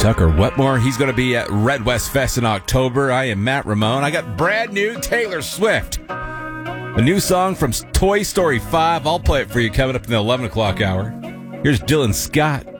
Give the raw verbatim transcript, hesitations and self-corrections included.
Tucker Wetmore. He's going to be at Red West Fest in October. I am Matt Ramone. I got brand new Taylor Swift. A new song from Toy Story five. I'll play it for you coming up in the eleven o'clock hour. Here's Dylan Scott.